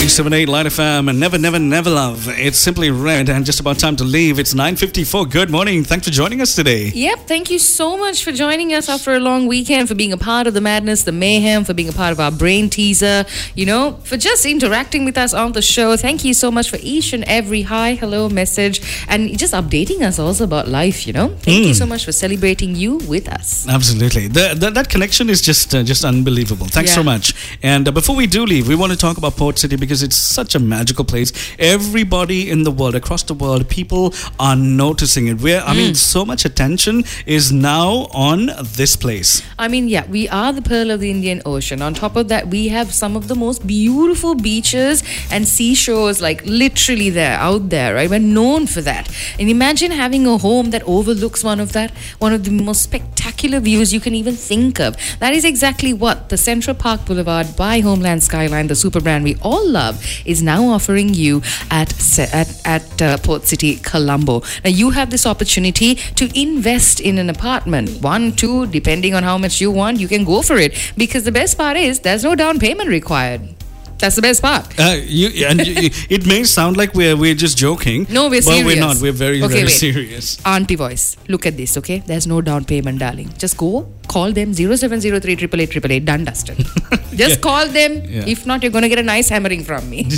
87.8 Light FM and Never Never Never Love. It's Simply Red and just about time to leave. It's 9:54. Good morning. Thanks for joining us today. Yep, thank you so much for joining us after a long weekend, for being a part of the madness, the mayhem, for being a part of our brain teaser, for just interacting with us on the show. Thank you so much for each and every hi, hello message and just updating us also about life, Thank you so much for celebrating you with us. Absolutely. That connection is just unbelievable. Thanks so much. And before we do leave, we want to talk about Port City because it's such a magical place. Everybody in the world, across the world, people are noticing it. So much attention is now on this place. We are the pearl of the Indian Ocean. On top of that, we have some of the most beautiful beaches and seashores, like literally out there, right? We're known for that. And imagine having a home that overlooks one of the most spectacular views you can even think of. That is exactly what the Central Park Boulevard by Homeland Skyline, the super brand we all love, is now offering you at Port City, Colombo. Now you have this opportunity to invest in an apartment, 1, 2, depending on how much you want, you can go for it. Because the best part is there's no down payment required. That's the best part. It may sound like we're just joking. No, we're serious. But we're not. We're very serious. Auntie voice. Look at this, okay? There's no down payment, darling. Just go, call them, 0703 888 done, dusted. Just call them. Yeah. If not, you're going to get a nice hammering from me.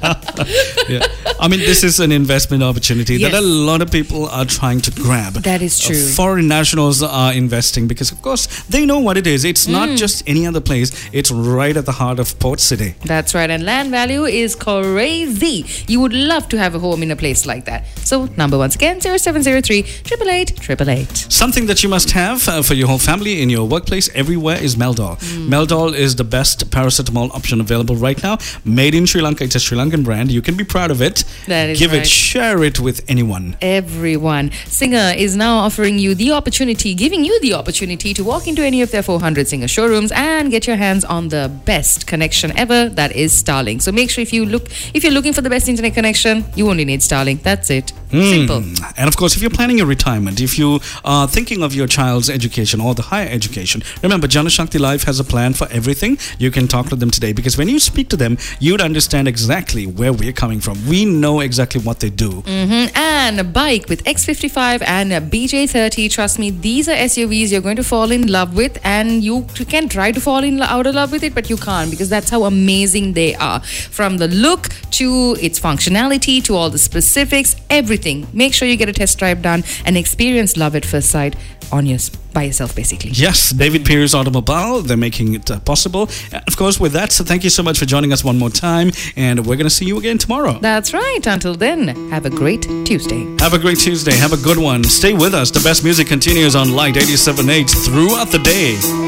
This is an investment opportunity that a lot of people are trying to grab. That is true. Foreign nationals are investing because, of course, they know what it is. It's not just any other place. It's right at the heart of Port City. That's right. And land value is crazy. You would love to have a home in a place like that. So, number once again, 0703 888 888. Something that you must have for your whole family, in your workplace, everywhere is Meldol. Meldol is the best paracetamol option available right now. Made in Sri Lanka. It's a Sri Lankan brand. You can be proud of it. That is Give right. it, share it with anyone. Everyone. Singer is now offering you the opportunity, giving you the opportunity to walk into any of their 400 Singer showrooms and get your hands on the best connection ever, that is Starlink. So make sure if you're looking for the best internet connection, you only need Starlink. That's it. Simple. And of course, if you're planning a retirement, if you are thinking of your child's education or the higher education, remember Janashakti Life has a plan for everything. You can talk to them today because when you speak to them, you'd understand exactly where we're coming from. We know exactly what they do. And a bike with X55 and a BJ30. Trust me, these are SUVs you're going to fall in love with, and you can try to fall out of love with it, but you can't, because that's how amazing they are. From the look to its functionality to all the specifics, everything. Make sure you get a test drive done and experience love at first sight by yourself, basically. Yes, David Pierce Automobile, they're making it possible. And of course, with that, so thank you so much for joining us one more time, and we're going to see you again tomorrow. That's right. Until then, have a great Tuesday. Have a great Tuesday. Have a good one. Stay with us. The best music continues on Light 87.8 throughout the day.